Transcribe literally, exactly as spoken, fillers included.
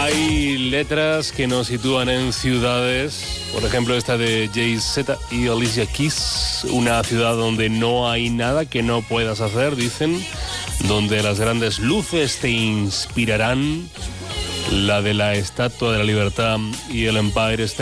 Hay letras que nos sitúan en ciudades, por ejemplo esta de Jay-Z y Alicia Keys, una ciudad donde no hay nada que no puedas hacer, dicen, donde las grandes luces te inspirarán, la de la Estatua de la Libertad y el Empire State